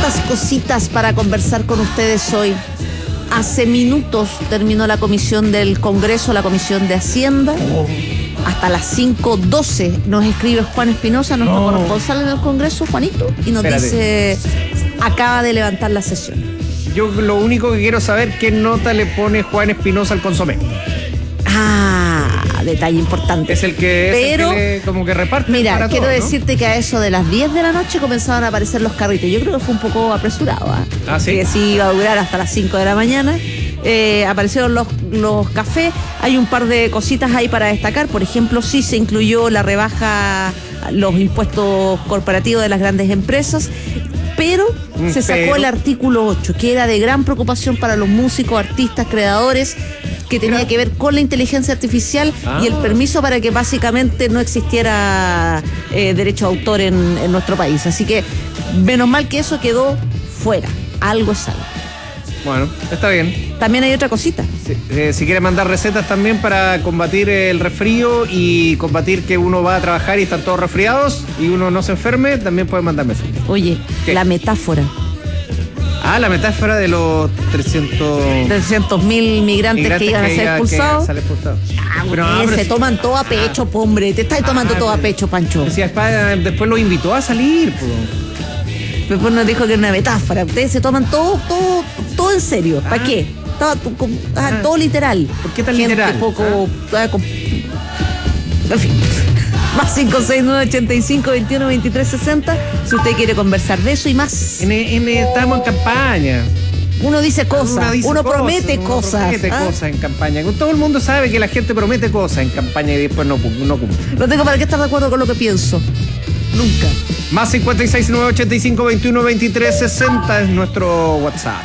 Hartas cositas para conversar con ustedes hoy. Hace minutos terminó la comisión del Congreso, la comisión de Hacienda. Hasta las 5:12 nos escribe Juan Espinosa, nuestro corresponsal en el Congreso, Juanito, y nos dice, acaba de levantar la sesión. Yo lo único que quiero saber, ¿qué nota le pone Juan Espinosa al consomé? Detalle importante. Es el que como que reparte. Mira, para quiero todos, decirte que a eso de las 10 de la noche comenzaban a aparecer los carritos. Yo creo que fue un poco apresurado. ¿Sí? Que sí iba a durar hasta las 5 de la mañana. Aparecieron los cafés. Hay un par de cositas ahí para destacar. Por ejemplo, sí se incluyó la rebaja, los impuestos corporativos de las grandes empresas. Pero se sacó el artículo 8, que era de gran preocupación para los músicos, artistas, creadores, que tenía que ver con la inteligencia artificial y el permiso para que básicamente no existiera derecho de autor en nuestro país. Así que menos mal que eso quedó fuera. Algo es algo. Bueno, está bien. También hay otra cosita. Si quiere mandar recetas también para combatir el resfrío y combatir que uno va a trabajar y están todos resfriados y uno no se enferme, también puede mandarme recetas. Oye, ¿qué? La metáfora. La metáfora de los 300.000 migrantes que iban a ser expulsados. Se toman todo a pecho, hombre. Te estás tomando todo a pecho, Pancho. Después lo invitó a salir, Después nos dijo que era una metáfora. Ustedes se toman todo en serio. ¿Para qué? Todo literal. ¿Por qué tan literal? En fin. Más 569-85-21-23-60 si usted quiere conversar de eso y más. Estamos en campaña. Uno dice cosas, uno promete cosas. Promete cosas en campaña. Todo el mundo sabe que la gente promete cosas en campaña y después no cumple. No tengo para qué estar de acuerdo con lo que pienso. Nunca. Más 56-985-21-23-60 es nuestro WhatsApp.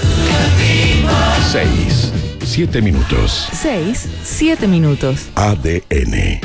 6-7 minutos. 6-7 minutos. ADN.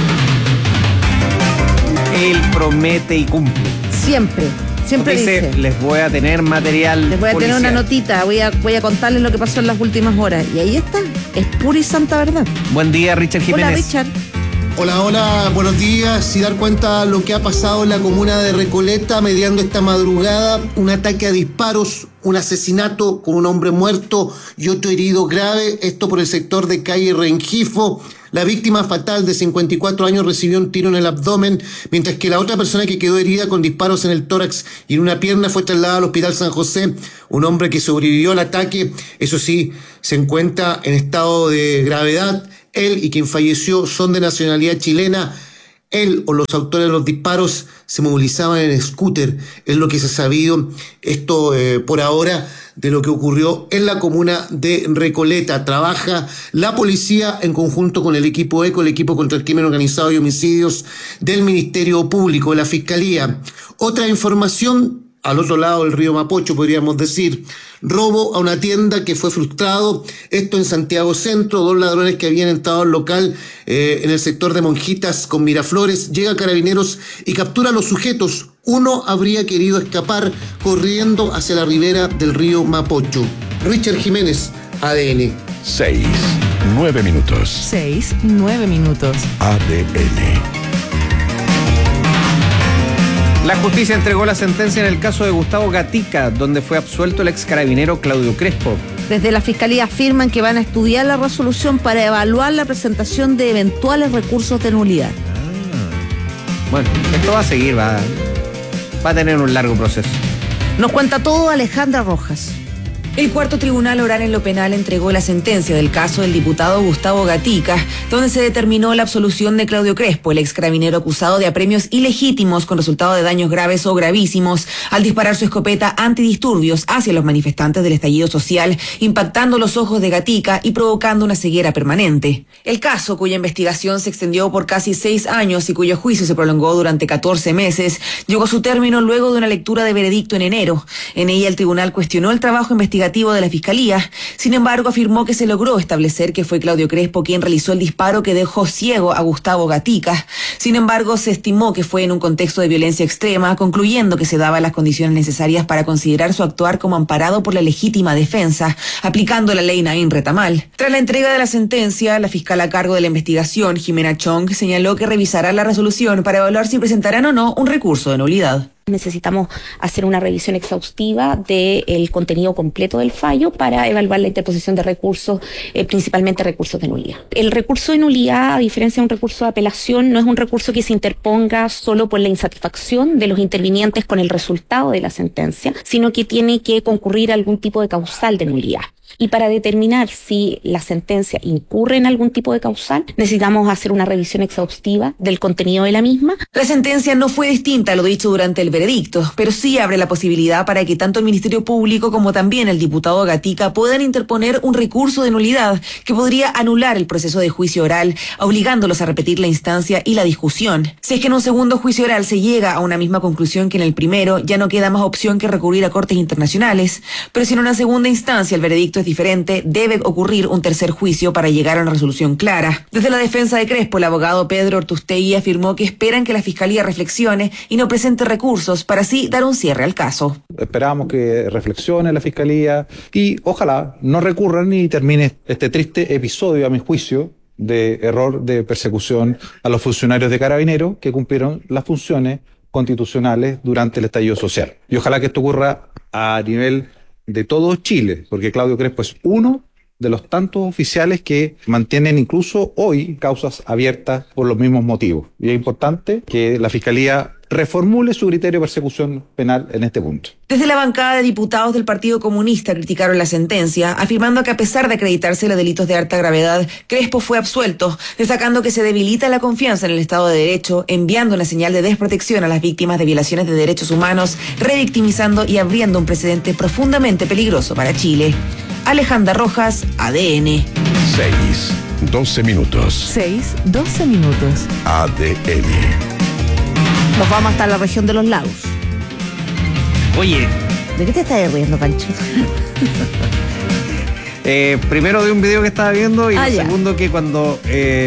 Él promete y cumple. Siempre dice. Les voy a tener material. Les voy a tener una notita. Voy a contarles lo que pasó en las últimas horas. Y ahí está. Es pura y santa verdad. Buen día, Richard Jiménez. Hola, Richard. Hola, buenos días. Y dar cuenta lo que ha pasado en la comuna de Recoleta mediando esta madrugada, un ataque a disparos, un asesinato con un hombre muerto y otro herido grave, esto por el sector de calle Rengifo. La víctima fatal de 54 años recibió un tiro en el abdomen, mientras que la otra persona que quedó herida con disparos en el tórax y en una pierna fue trasladada al Hospital San José. Un hombre que sobrevivió al ataque, eso sí, se encuentra en estado de gravedad. Él y quien falleció son de nacionalidad chilena. Él o los autores de los disparos se movilizaban en scooter, es lo que se ha sabido. Esto por ahora de lo que ocurrió en la comuna de Recoleta. Trabaja la policía en conjunto con el equipo ECO, el equipo contra el crimen organizado y homicidios del Ministerio Público, de la Fiscalía. Otra información, al otro lado del río Mapocho, podríamos decir, robo a una tienda que fue frustrado, esto en Santiago Centro. 2 ladrones que habían entrado al local en el sector de Monjitas con Miraflores, llega Carabineros y captura a los sujetos. Uno habría querido escapar corriendo hacia la ribera del río Mapocho. Richard Jiménez, ADN. 6-9 minutos. 6-9 minutos. ADN. La justicia entregó la sentencia en el caso de Gustavo Gatica, donde fue absuelto el ex carabinero Claudio Crespo. Desde la Fiscalía afirman que van a estudiar la resolución para evaluar la presentación de eventuales recursos de nulidad. Bueno, esto va a seguir, va a tener un largo proceso. Nos cuenta todo Alejandra Rojas. El cuarto tribunal oral en lo penal entregó la sentencia del caso del diputado Gustavo Gatica, donde se determinó la absolución de Claudio Crespo, el ex carabinero acusado de apremios ilegítimos con resultado de daños graves o gravísimos al disparar su escopeta antidisturbios hacia los manifestantes del estallido social, impactando los ojos de Gatica y provocando una ceguera permanente. El caso, cuya investigación se extendió por casi 6 años y cuyo juicio se prolongó durante 14 meses, llegó a su término luego de una lectura de veredicto en enero. En ella el tribunal cuestionó el trabajo investigativo de la Fiscalía. Sin embargo, afirmó que se logró establecer que fue Claudio Crespo quien realizó el disparo que dejó ciego a Gustavo Gatica. Sin embargo, se estimó que fue en un contexto de violencia extrema, concluyendo que se daban las condiciones necesarias para considerar su actuar como amparado por la legítima defensa, aplicando la ley Naín Retamal. Tras la entrega de la sentencia, la fiscal a cargo de la investigación, Jimena Chong, señaló que revisará la resolución para evaluar si presentarán o no un recurso de nulidad. Necesitamos hacer una revisión exhaustiva del contenido completo del fallo para evaluar la interposición de recursos, principalmente recursos de nulidad. El recurso de nulidad, a diferencia de un recurso de apelación, no es un recurso que se interponga solo por la insatisfacción de los intervinientes con el resultado de la sentencia, sino que tiene que concurrir algún tipo de causal de nulidad. Y para determinar si la sentencia incurre en algún tipo de causal, necesitamos hacer una revisión exhaustiva del contenido de la misma. La sentencia no fue distinta a lo dicho durante el veredicto, pero sí abre la posibilidad para que tanto el Ministerio Público como también el diputado Gatica puedan interponer un recurso de nulidad que podría anular el proceso de juicio oral, obligándolos a repetir la instancia y la discusión. Si es que en un segundo juicio oral se llega a una misma conclusión que en el primero, ya no queda más opción que recurrir a cortes internacionales, pero si en una segunda instancia el veredicto es diferente, debe ocurrir un tercer juicio para llegar a una resolución clara. Desde la defensa de Crespo, el abogado Pedro Ortustegui afirmó que esperan que la Fiscalía reflexione y no presente recursos para así dar un cierre al caso. Esperamos que reflexione la Fiscalía y ojalá no recurran y termine este triste episodio, a mi juicio, de error de persecución a los funcionarios de Carabineros que cumplieron las funciones constitucionales durante el estallido social. Y ojalá que esto ocurra a nivel de todo Chile, porque Claudio Crespo es uno de los tantos oficiales que mantienen incluso hoy causas abiertas por los mismos motivos. Y es importante que la Fiscalía reformule su criterio de persecución penal en este punto. Desde la bancada de diputados del Partido Comunista criticaron la sentencia, afirmando que a pesar de acreditarse los delitos de alta gravedad, Crespo fue absuelto, destacando que se debilita la confianza en el Estado de Derecho, enviando una señal de desprotección a las víctimas de violaciones de derechos humanos, revictimizando y abriendo un precedente profundamente peligroso para Chile. Alejandra Rojas, ADN. 6:12 minutos. 6:12 minutos. ADN. Nos vamos hasta la región de los lagos. Oye, ¿De qué te estás riendo, Pancho? primero de un video que estaba viendo y lo ya. segundo que cuando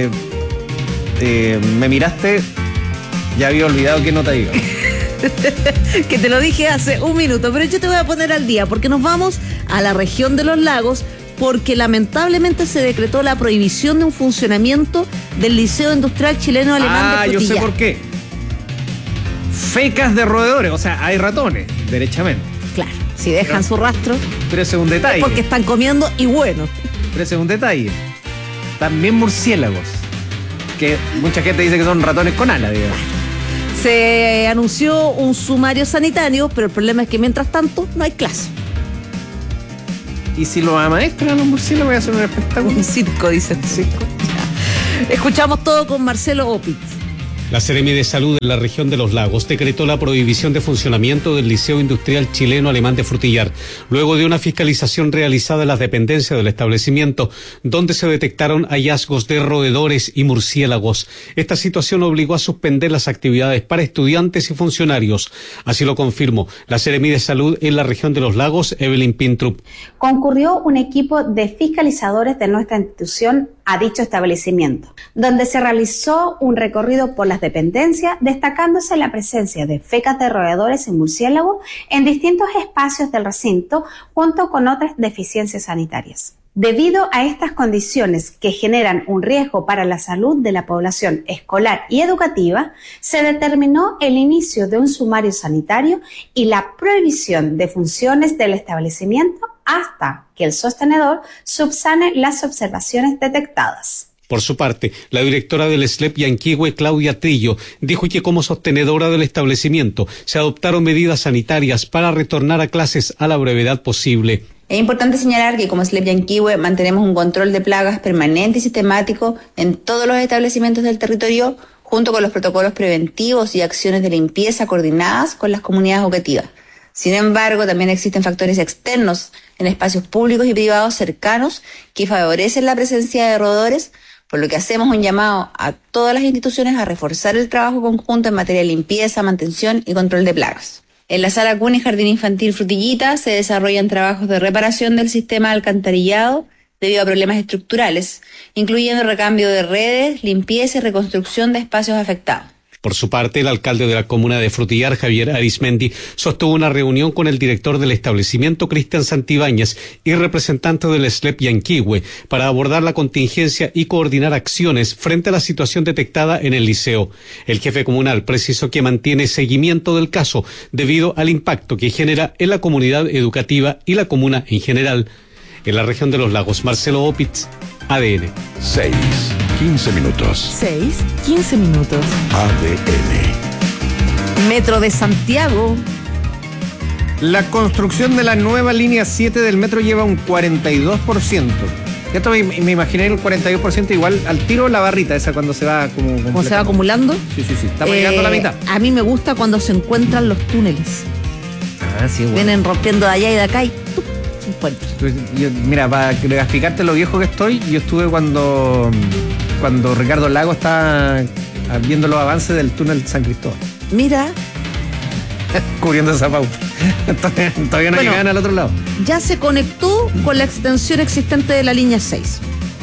me miraste ya había olvidado qué nota iba. Que te lo dije hace un minuto, pero yo te voy a poner al día porque nos vamos a la región de los lagos porque lamentablemente se decretó la prohibición de un funcionamiento del Liceo Industrial Chileno Alemán de Yo Frutillar. sé por qué. Fecas de roedores, o sea, hay ratones, derechamente. Claro, si dejan su rastro Pero ese es un detalle. es porque están comiendo y bueno. Pero ese es un detalle. También murciélagos, que mucha gente dice que son ratones con alas, digamos. Se anunció un sumario sanitario, pero el problema es que mientras tanto no hay clase. Y si los amaestran a los murciélagos, voy a hacer un espectáculo. Un circo, dicen. Escuchamos todo con Marcelo Opitz. La Seremi de Salud de la región de los lagos decretó la prohibición de funcionamiento del Liceo Industrial Chileno Alemán de Frutillar, luego de una fiscalización realizada en las dependencias del establecimiento, donde se detectaron hallazgos de roedores y murciélagos. Esta situación obligó a suspender las actividades para estudiantes y funcionarios. Así lo confirmó la Seremi de Salud en la región de los lagos, Evelyn Pintrup. Concurrió un equipo de fiscalizadores de nuestra institución a dicho establecimiento, donde se realizó un recorrido por las dependencias, destacándose la presencia de fecas de roedores y murciélagos en distintos espacios del recinto, junto con otras deficiencias sanitarias. Debido a estas condiciones que generan un riesgo para la salud de la población escolar y educativa, se determinó el inicio de un sumario sanitario y la prohibición de funciones del establecimiento hasta que el sostenedor subsane las observaciones detectadas. Por su parte, la directora del SLEP Yanquihue, Claudia Trillo, dijo que como sostenedora del establecimiento se adoptaron medidas sanitarias para retornar a clases a la brevedad posible. Es importante señalar que como SLEP Yanquihue mantenemos un control de plagas permanente y sistemático en todos los establecimientos del territorio, junto con los protocolos preventivos y acciones de limpieza coordinadas con las comunidades educativas. Sin embargo, también existen factores externos en espacios públicos y privados cercanos que favorecen la presencia de roedores, por lo que hacemos un llamado a todas las instituciones a reforzar el trabajo conjunto en materia de limpieza, mantención y control de plagas. En la Sala Cuna y Jardín Infantil Frutillita se desarrollan trabajos de reparación del sistema de alcantarillado debido a problemas estructurales, incluyendo recambio de redes, limpieza y reconstrucción de espacios afectados. Por su parte, el alcalde de la comuna de Frutillar, Javier Arismendi, sostuvo una reunión con el director del establecimiento, Cristian Santibáñez, y representante del SLEP Yanquihue, para abordar la contingencia y coordinar acciones frente a la situación detectada en el liceo. El jefe comunal precisó que mantiene seguimiento del caso debido al impacto que genera en la comunidad educativa y la comuna en general. En la región de los lagos, Marcelo Opitz, ADN. 6:15 minutos. 6:15 minutos. ADN. Metro de Santiago. La construcción de la nueva línea 7 del metro lleva un 42%. Esto me imaginé el 42% igual al tiro la barrita, esa cuando se va como se va acumulando. Sí. Estamos llegando a la mitad. A mí me gusta cuando se encuentran los túneles. Ah, sí, bueno. Vienen rompiendo de allá y de acá y ¡tup! Se encuentran. Mira, para explicarte lo viejo que estoy, yo estuve cuando Ricardo Lago está viendo los avances del túnel San Cristóbal. Mira. Cubriendo esa pauta. Todavía no llegan al otro lado. Ya se conectó con la extensión existente de la línea 6.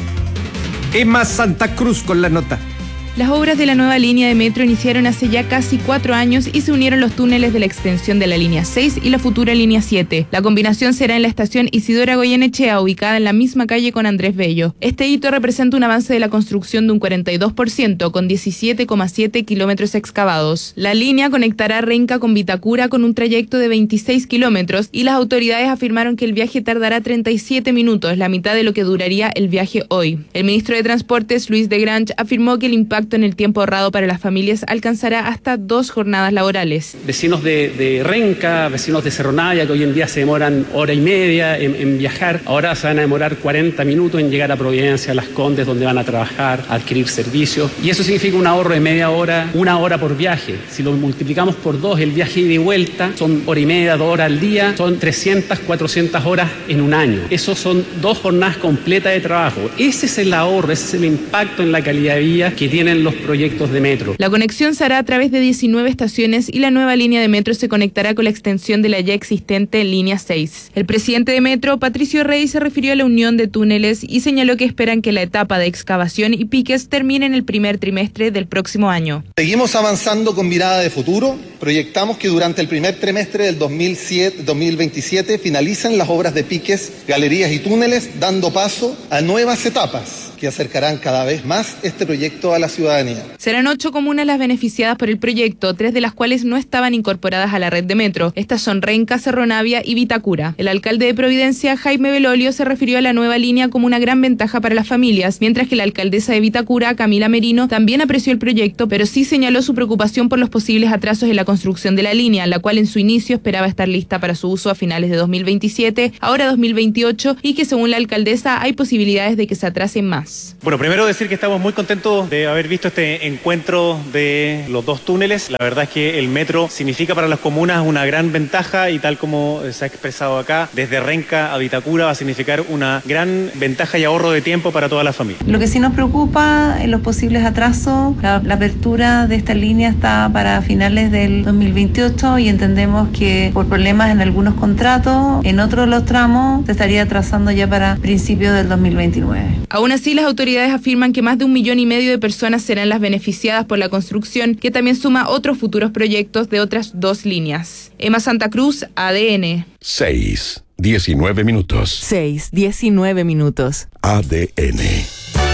Emma Santa Cruz con la nota. Las obras de la nueva línea de metro iniciaron hace ya casi 4 años y se unieron los túneles de la extensión de la línea 6 y la futura línea 7. La combinación será en la estación Isidora Goyenechea, ubicada en la misma calle con Andrés Bello. Este hito representa un avance de la construcción de un 42%, con 17,7 kilómetros excavados. La línea conectará Renca con Vitacura con un trayecto de 26 kilómetros y las autoridades afirmaron que el viaje tardará 37 minutos, la mitad de lo que duraría el viaje hoy. El ministro de Transportes, Luis de Grange, afirmó que el impacto en el tiempo ahorrado para las familias alcanzará hasta 2 jornadas laborales. Vecinos de Renca, vecinos de Cerro Navia, que hoy en día se demoran hora y media en viajar, ahora se van a demorar 40 minutos en llegar a Providencia, a Las Condes, donde van a trabajar, a adquirir servicios, y eso significa un ahorro de media hora, 1 hora por viaje. Si lo multiplicamos por 2, el viaje ida y vuelta, son hora y media, 2 horas al día, son 300, 400 horas en un año. Eso son 2 jornadas completas de trabajo. Ese es el ahorro, ese es el impacto en la calidad de vida que tienen los proyectos de metro. La conexión se hará a través de 19 estaciones y la nueva línea de metro se conectará con la extensión de la ya existente línea 6. El presidente de Metro, Patricio Rey, se refirió a la unión de túneles y señaló que esperan que la etapa de excavación y piques termine en el primer trimestre del próximo año. Seguimos avanzando con mirada de futuro. Proyectamos que durante el primer trimestre del 2027 finalicen las obras de piques, galerías y túneles, dando paso a nuevas etapas que acercarán cada vez más este proyecto a la ciudadanía. Serán 8 comunas las beneficiadas por el proyecto, 3 de las cuales no estaban incorporadas a la red de metro. Estas son Renca, Cerro Navia y Vitacura. El alcalde de Providencia, Jaime Belolio, se refirió a la nueva línea como una gran ventaja para las familias, mientras que la alcaldesa de Vitacura, Camila Merino, también apreció el proyecto, pero sí señaló su preocupación por los posibles atrasos en la construcción de la línea, la cual en su inicio esperaba estar lista para su uso a finales de 2027, ahora 2028, y que según la alcaldesa hay posibilidades de que se atrasen más. Bueno, primero decir que estamos muy contentos de haber visto este encuentro de los 2 túneles. La verdad es que el metro significa para las comunas una gran ventaja y tal como se ha expresado acá, desde Renca a Vitacura va a significar una gran ventaja y ahorro de tiempo para todas las familias. Lo que sí nos preocupa es los posibles atrasos. La apertura de esta línea está para finales del 2028 y entendemos que por problemas en algunos contratos, en otros de los tramos, se estaría atrasando ya para principios del 2029. Aún así, las autoridades afirman que más de 1,5 millones de personas serán las beneficiadas por la construcción, que también suma otros futuros proyectos de otras 2 líneas. Emma Santa Cruz, ADN. 6:19 minutos. 6:19 minutos. ADN.